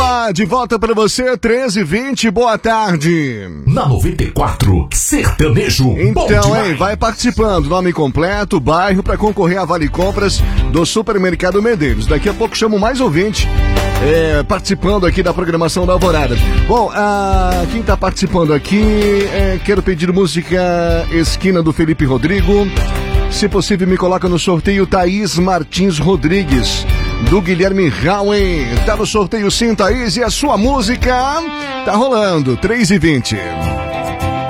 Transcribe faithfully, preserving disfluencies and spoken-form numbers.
lá, de volta pra você, treze e vinte, boa tarde. Na noventa e quatro, sertanejo. Então, hein, vai participando, nome completo, bairro, pra concorrer a Vale Compras do Supermercado Medeiros. Daqui a pouco chamo mais ouvinte é, participando aqui da programação da Alvorada. Bom, a, quem tá participando aqui, é, quero pedir música Esquina do Felipe Rodrigo. Se possível, me coloca no sorteio Thaís Martins Rodrigues, do Guilherme Howen. Tá no sorteio sim, Thaís, e a sua música tá rolando, três e vinte.